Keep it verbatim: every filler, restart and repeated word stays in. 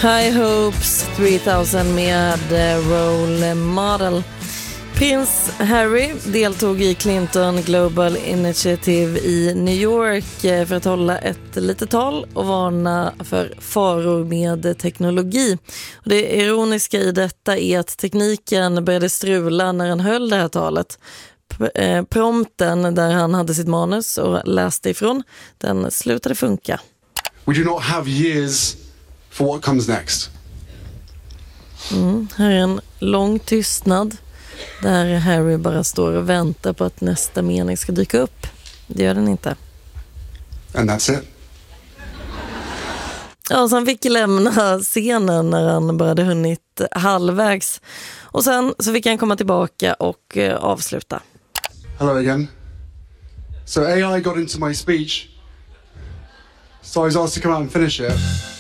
High Hopes tre tusen med Role Model. Prins Harry deltog i Clinton Global Initiative i New York för att hålla ett litet tal och varna för faror med teknologi. Och det ironiska i detta är att tekniken började strula när han höll det här talet. Prompten där han hade sitt manus och läste ifrån, den slutade funka. We do not have years for what comes next. Mm, här är en lång tystnad där Harry bara står och väntar på att nästa mening ska dyka upp. Det gör den inte. And that's it. Ja, så han fick lämna scenen när han bara hade hunnit halvvägs. Och sen så fick han komma tillbaka och uh, avsluta. Hello again. So A I got into my speech. So I was asked to come out and finish it.